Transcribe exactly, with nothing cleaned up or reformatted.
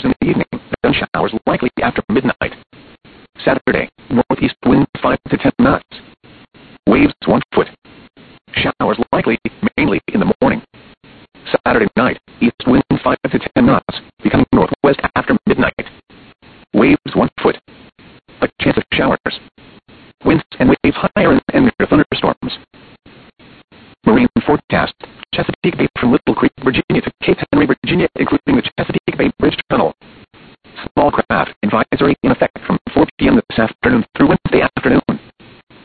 showers in the evening, then showers likely after midnight.